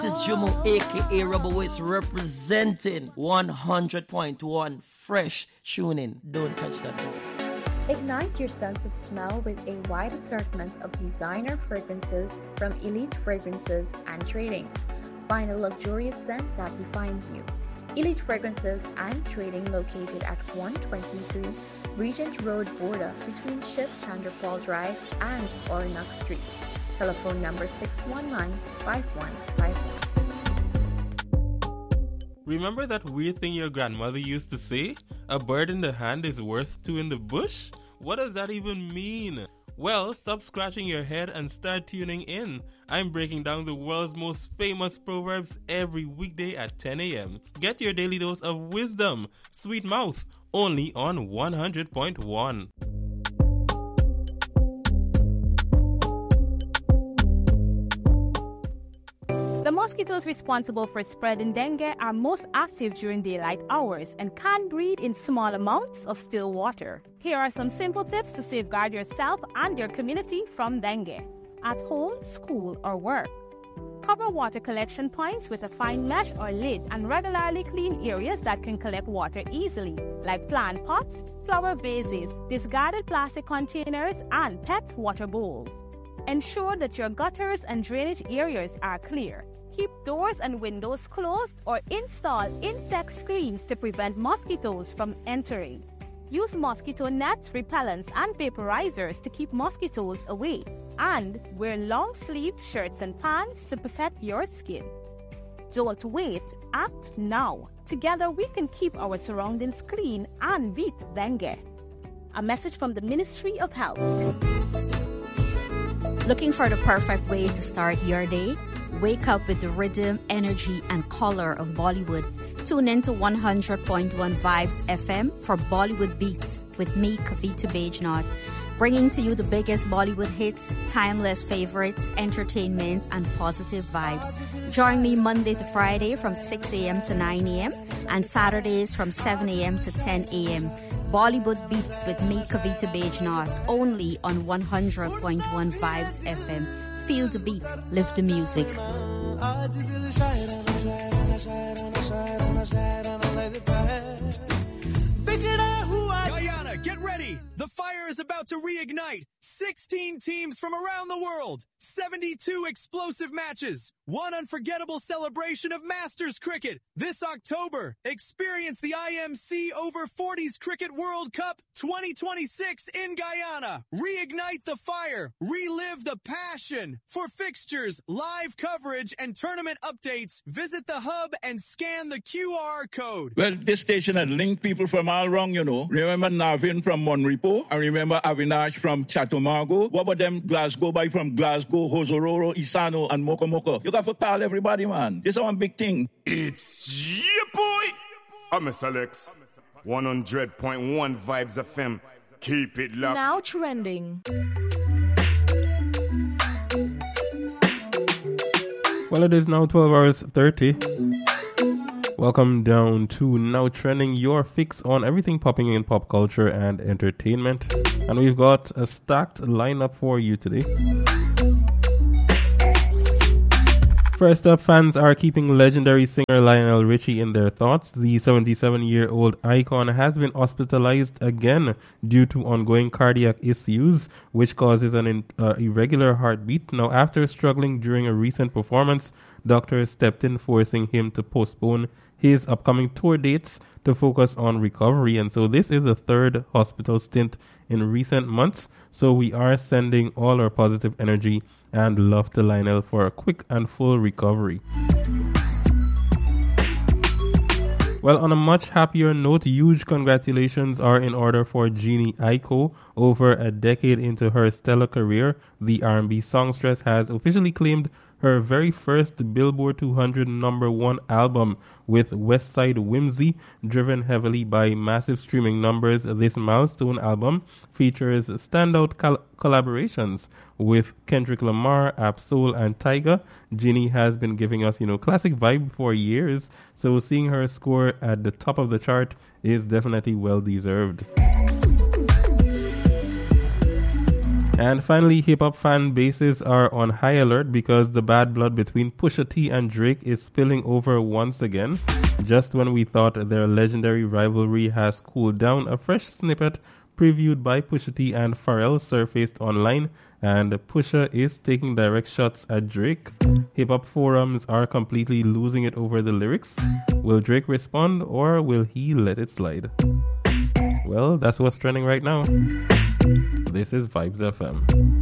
This is Jumu, aka Rubber Waist, representing 100.1 Fresh. Tune in. Don't touch that door. Ignite your sense of smell with a wide assortment of designer fragrances from Elite Fragrances and Trading. Find a luxurious scent that defines you. Elite Fragrances and Trading, located at 123 Regent Road border between Shiv Chandrapal Drive and Oronak Street. Telephone number 619-5151. Remember that weird thing your grandmother used to say? A bird in the hand is worth two in the bush? What does that even mean? Well, stop scratching your head and start tuning in. I'm breaking down the world's most famous proverbs every weekday at 10 a.m. Get your daily dose of wisdom. Sweet mouth, only on 100.1. The mosquitoes responsible for spreading dengue are most active during daylight hours and can breed in small amounts of still water. Here are some simple tips to safeguard yourself and your community from dengue. At home, school, or work. Cover water collection points with a fine mesh or lid and regularly clean areas that can collect water easily, like plant pots, flower vases, discarded plastic containers, and pet water bowls. Ensure that your gutters and drainage areas are clear. Keep doors and windows closed or install insect screens to prevent mosquitoes from entering. Use mosquito nets, repellents, and vaporizers to keep mosquitoes away. And wear long-sleeved shirts and pants to protect your skin. Don't wait, act now. Together we can keep our surroundings clean and beat dengue. A message from the Ministry of Health. Looking for the perfect way to start your day? Wake up with the rhythm, energy, and color of Bollywood. Tune in to 100.1 Vibes FM for Bollywood Beats with me, Kavita Bajnath, bringing to you the biggest Bollywood hits, timeless favorites, entertainment, and positive vibes. Join me Monday to Friday from 6 a.m. to 9 a.m. and Saturdays from 7 a.m. to 10 a.m. Bollywood Beats with me, Kavita Bajnath, only on 100.1 Vibes FM. Feel the beat, live the music. Guyana, get ready! The fire is about to reignite. 16 teams from around the world, 72 explosive matches, one unforgettable celebration of Masters cricket. This October, experience the IMC Over 40s Cricket World Cup 2026 in Guyana. Reignite the fire, relive the passion. For fixtures, live coverage, and tournament updates, visit the hub and scan the QR code. Well, this station had linked people from all around, you know. Remember Navin from Monrepo? I remember Avinash from Chatumago. What about them Glasgow boy from Glasgow, Hosororo, Isano, and Mokomoko? You got to call everybody, man. This is one big thing. It's your boy. I'm Miss Alex. 100.1 Vibes FM. Keep it locked. Now trending. Well, it is now 12 hours 30. Welcome down to Now Trending, your fix on everything popping in pop culture and entertainment. And we've got a stacked lineup for you today. First up, fans are keeping legendary singer Lionel Richie in their thoughts. The 77-year-old icon has been hospitalized again due to ongoing cardiac issues, which causes an irregular heartbeat. Now, after struggling during a recent performance, doctors stepped in, forcing him to postpone his upcoming tour dates to focus on recovery. And so this is the third hospital stint in recent months. So we are sending all our positive energy and love to Lionel for a quick and full recovery. Well, on a much happier note, huge congratulations are in order for Jeannie Aiko. Over a decade into her stellar career, the R&B songstress has officially claimed her very first Billboard 200 #1 album with West Side Whimsy. Driven heavily by massive streaming numbers, this milestone album features standout collaborations with Kendrick Lamar, Ab-Soul, and Tyga. Ginny has been giving us, classic vibe for years, so seeing her score at the top of the chart is definitely well deserved. And finally, hip-hop fan bases are on high alert because the bad blood between Pusha T and Drake is spilling over once again. Just when we thought their legendary rivalry has cooled down, a fresh snippet previewed by Pusha T and Pharrell surfaced online, and Pusha is taking direct shots at Drake. Hip-hop forums are completely losing it over the lyrics. Will Drake respond, or will he let it slide? Well, that's what's trending right now. This is Vibes FM.